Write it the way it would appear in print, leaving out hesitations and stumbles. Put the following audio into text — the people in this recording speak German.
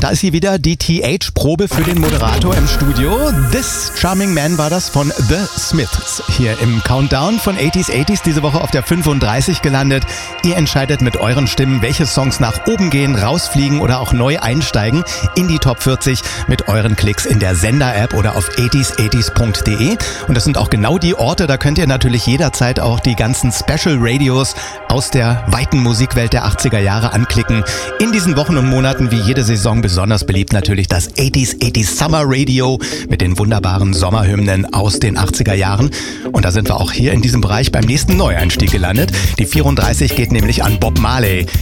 Und da ist sie wieder, die TH-Probe für den Moderator im Studio. This Charming Man war das von The Smiths. Hier im Countdown von 80s, diese Woche auf der 35 gelandet. Ihr entscheidet mit euren Stimmen, welche Songs nach oben gehen, rausfliegen oder auch neu einsteigen in die Top 40 mit euren Klicks in der Sender-App oder auf 80s80s.de. Und das sind auch genau die Orte, da könnt ihr natürlich jederzeit auch die ganzen Special Radios aus der weiten Musikwelt der 80er Jahre anklicken. In diesen Wochen und Monaten wie jede Saison besonders beliebt natürlich das 80s Summer Radio mit den wunderbaren Sommerhymnen aus den 80er Jahren. Und da sind wir auch hier in diesem Bereich beim nächsten Neueinstieg gelandet. Die 34 geht nämlich an Bob Marley.